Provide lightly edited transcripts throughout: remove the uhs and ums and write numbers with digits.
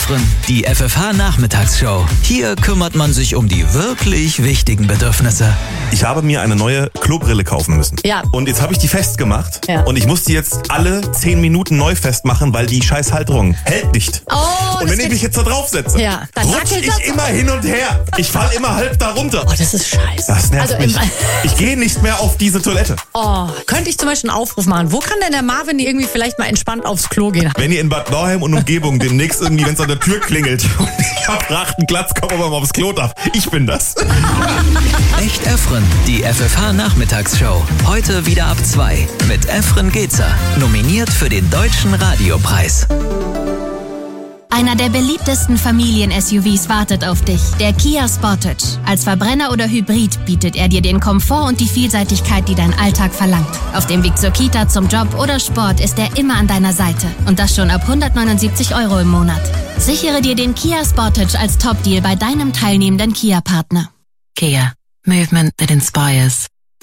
Efren, die FFH-Nachmittagsshow. Hier kümmert man sich um die wirklich wichtigen Bedürfnisse. Ich habe mir eine neue Klobrille kaufen müssen. Ja. Und jetzt habe ich die festgemacht. Ja. Und ich muss die jetzt alle 10 Minuten neu festmachen, weil die scheiß Halterung hält nicht. Oh, und wenn ich mich jetzt da drauf setze, Ja, dann rutsche wackelt ich das. immer hin und her. Ich falle immer halb da runter. Oh, das ist scheiße. Das nervt Also mich. Ich gehe nicht mehr auf diese Toilette. Oh, könnte ich zum Beispiel einen Aufruf machen. Wo kann denn der Marvin irgendwie vielleicht mal entspannt aufs Klo gehen? Wenn ihr in Bad Nauheim und Umgebung demnächst irgendwie, wenn es an der Tür klingelt und ich fragt einen Glatzkopf, ob er mal aufs Klo darf. Ich bin das. Echt Efren, die FFH-Nachmittagsshow. Heute wieder ab 2 mit Efren Gezer. Nominiert für den Deutschen Radiopreis. Einer der beliebtesten Familien-SUVs wartet auf dich, der Kia Sportage. Als Verbrenner oder Hybrid bietet er dir den Komfort und die Vielseitigkeit, die dein Alltag verlangt. Auf dem Weg zur Kita, zum Job oder Sport ist er immer an deiner Seite. Und das schon ab 179 € im Monat. Sichere dir den Kia Sportage als Top-Deal bei deinem teilnehmenden Kia-Partner. Kia. Movement that inspires.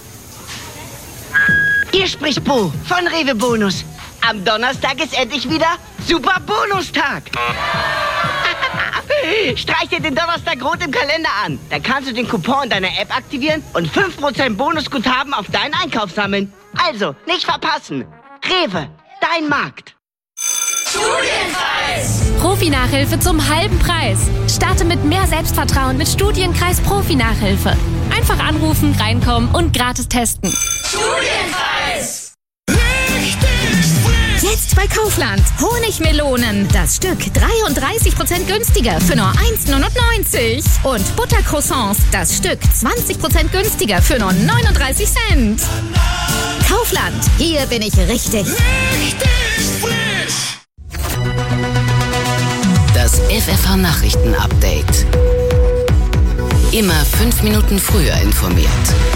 Hier spricht Bo von Rewe Bonus. Am Donnerstag ist endlich wieder Super Bonustag. Streich dir den Donnerstag rot im Kalender an. Dann kannst du den Coupon in deiner App aktivieren und 5% Bonusguthaben auf deinen Einkauf sammeln. Also, nicht verpassen. Rewe, dein Markt. Profi-Nachhilfe zum halben Preis. Starte mit mehr Selbstvertrauen mit Studienkreis Profi-Nachhilfe. Einfach anrufen, reinkommen und gratis testen. Jetzt bei Kaufland. Honigmelonen. Das Stück 33% günstiger für nur 1,99 €. Und Buttercroissants. Das Stück 20% günstiger für nur 39 Cent. Kaufland. Hier bin ich richtig. Das FFH-Nachrichten-Update. Immer 5 Minuten früher informiert.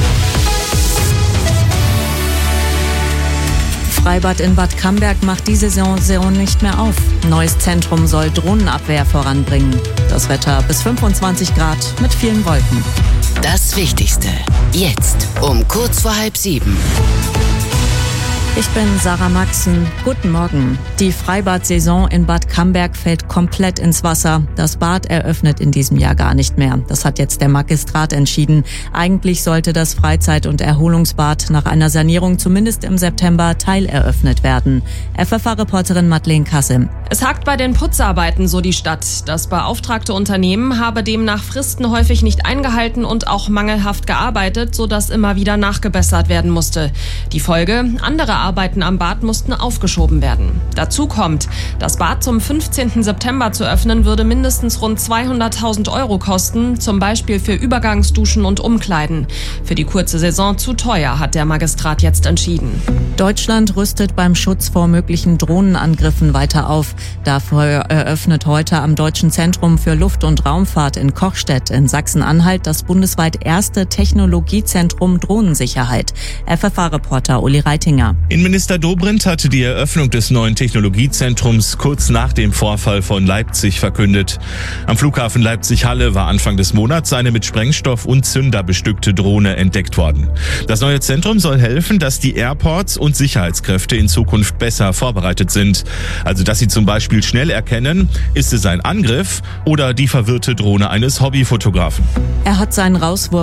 Freibad in Bad Camberg macht die Saison nicht mehr auf. Neues Zentrum soll Drohnenabwehr voranbringen. Das Wetter bis 25 Grad mit vielen Wolken. Das Wichtigste. Jetzt um kurz vor 6:30. Ich bin Sarah Maxen. Guten Morgen. Die Freibad-Saison in Bad Camberg fällt komplett ins Wasser. Das Bad eröffnet in diesem Jahr gar nicht mehr. Das hat jetzt der Magistrat entschieden. Eigentlich sollte das Freizeit- und Erholungsbad nach einer Sanierung zumindest im September teileröffnet werden. FFH-Reporterin Madeleine Kassim. Es hakt bei den Putzarbeiten, so die Stadt. Das beauftragte Unternehmen habe demnach Fristen häufig nicht eingehalten und auch mangelhaft gearbeitet, sodass immer wieder nachgebessert werden musste. Die Folge: andere Arbeiten am Bad mussten aufgeschoben werden. Dazu kommt, das Bad zum 15. September zu öffnen, würde mindestens rund 200.000 € kosten, zum Beispiel für Übergangsduschen und Umkleiden. Für die kurze Saison zu teuer, hat der Magistrat jetzt entschieden. Deutschland rüstet beim Schutz vor möglichen Drohnenangriffen weiter auf. Dafür eröffnet heute am Deutschen Zentrum für Luft- und Raumfahrt in Kochstedt in Sachsen-Anhalt das bundesweit erste Technologiezentrum Drohnensicherheit. FFH-Reporter Uli Reitinger. Innenminister Dobrindt hatte die Eröffnung des neuen Technologiezentrums kurz nach dem Vorfall von Leipzig verkündet. Am Flughafen Leipzig-Halle war Anfang des Monats eine mit Sprengstoff und Zünder bestückte Drohne entdeckt worden. Das neue Zentrum soll helfen, dass die Airports und Sicherheitskräfte in Zukunft besser vorbereitet sind. Also dass sie zum Beispiel schnell erkennen, ist es ein Angriff oder die verwirrte Drohne eines Hobbyfotografen. Er hat seinen Rauswurf